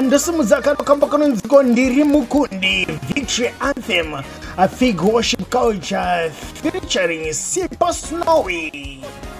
Andasimuzakano Kambakanunziko Ndiri Mukundi Victory Anthem, a Fig Worship Culture featuring Super Snowy.